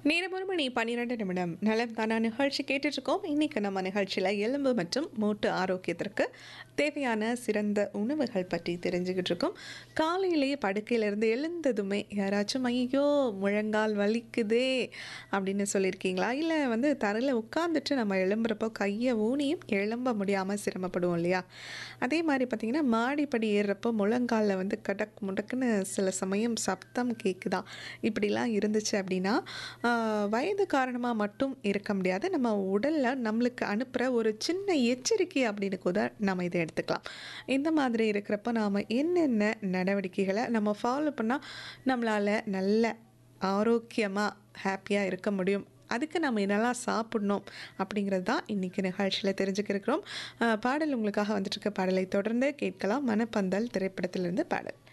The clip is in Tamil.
நேரம் 1 மணி 12 நிமிடம். நலம் தானா நிகழ்ச்சி கேட்டுட்ருக்கோம். இன்னைக்கு நம்ம நிகழ்ச்சியில் எலும்பு மற்றும் மூட்டு ஆரோக்கியத்திற்கு தேவையான சிறந்த உணவுகள் பற்றி தெரிஞ்சுக்கிட்டு இருக்கோம். காலையிலேயே படுக்கையிலேருந்து எழுந்ததுமே யாராச்சும் ஐயோ முழங்கால் வலிக்குதே அப்படின்னு சொல்லியிருக்கீங்களா? இல்லை தரையில் உட்காந்துட்டு நம்ம எழும்புறப்போ கையை ஊனியும் எழும்ப முடியாமல் சிரமப்படுவோம் இல்லையா? அதே மாதிரி பார்த்திங்கன்னா மாடிப்படி ஏறுறப்போ முழங்காலில் கடக் முடக்குன்னு சில சமயம் சப்தம் கேட்குதா? இப்படிலாம் இருந்துச்சு அப்படின்னா வயது காரணமாக மட்டும் இருக்க முடியாது. நம்ம உடலில் நம்மளுக்கு அனுப்புகிற ஒரு சின்ன எச்சரிக்கை அப்படின்னு கூட நம்ம இதை எடுத்துக்கலாம். இந்த மாதிரி இருக்கிறப்ப நாம் என்னென்ன நடவடிக்கைகளை நம்ம ஃபாலோ பண்ணால் நம்மளால் நல்ல ஆரோக்கியமாக ஹாப்பியாக இருக்க முடியும், அதுக்கு நம்ம என்னெல்லாம் சாப்பிடணும் அப்படிங்கிறது தான் இன்றைக்கி நிகழ்ச்சியில் தெரிஞ்சுக்க இருக்கிறோம். பாடல் உங்களுக்காக வந்துட்டுருக்க பாடலை தொடர்ந்து கேட்கலாம். மனப்பந்தல் திரைப்படத்திலிருந்து பாடல்.